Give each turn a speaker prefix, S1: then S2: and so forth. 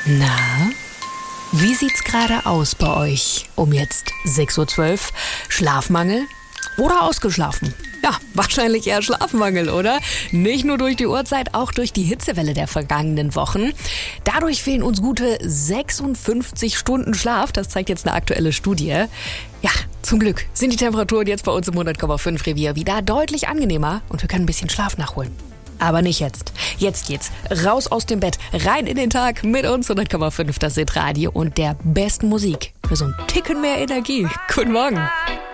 S1: Na, wie sieht's gerade aus bei euch? Um jetzt 6:12 Uhr. Schlafmangel oder ausgeschlafen? Ja, wahrscheinlich eher Schlafmangel, oder? Nicht nur durch die Uhrzeit, auch durch die Hitzewelle der vergangenen Wochen. Dadurch fehlen uns gute 56 Stunden Schlaf. Das zeigt jetzt eine aktuelle Studie. Ja, zum Glück sind die Temperaturen jetzt bei uns im 100,5 Revier wieder deutlich angenehmer und wir können ein bisschen Schlaf nachholen. Aber nicht jetzt. Jetzt geht's raus aus dem Bett, rein in den Tag mit uns 100,5 das Hitradio und der besten Musik für so ein Ticken mehr Energie. Guten Morgen.